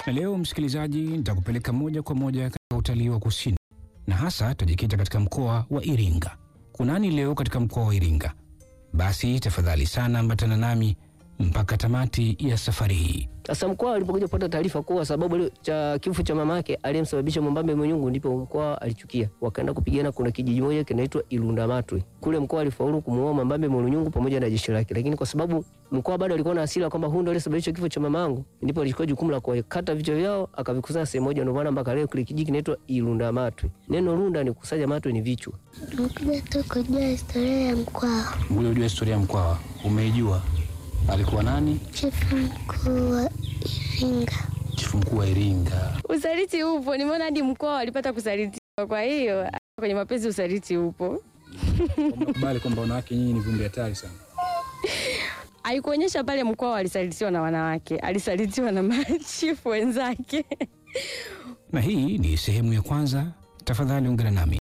Na leo msikilizaji, nitakupeleka moja kwa moja katika utalii wa kusini, na hasa tutajikita katika mkoa wa Iringa. Kunani leo katika mkoa wa Iringa? Basi tafadhali sana ambatana nami mpaka tamati ya safari hii. Sasa mkoa alipokuja kupata taarifa kuwa sababu cha kifo cha mamake aliyemsababisha Mwambambe Mwenyungu, ndipo mkoa alichukia. Wakaenda kupigana, kuna kijiji moja kinaitwa Ilundamatwe. Kule mkoa alifaulu kumuoa Mwambambe Mwenyungu pamoja na jeshi lake. Lakini kwa sababu mkoa bado alikuwa na hasira kwamba huyu ndiye aliyesababisha kifo cha mamangu, ndipo alichukua jukumu la kukata vichwa vyao akavikusanya sehemu moja, ndio maana mpaka leo kile kijiji kinaitwa Ilundamatwe. Neno Lunda ni kusanya, matwe ni vichwa. Nakuja tu kujua historia ya Mkwawa. Ngoja ujue historia ya Mkwawa. Umeijua? Alikuwa nani? Chifu mkuu wa Iringa. Chifu mkuu wa Iringa. Usaliti upo, nimeona hadi Mkwawa walipata kusalitiwa, kwa hiyo kwenye mapenzi usaliti upo. Unakubali kwamba wanawake nyinyi ni viumbe hatari sana? Haikuonyesha pale Mkwawa alisalitiwa na wanawake, alisalitiwa na machifu wenzake. Na hii ni sehemu ya kwanza. Tafadhali ungana nami.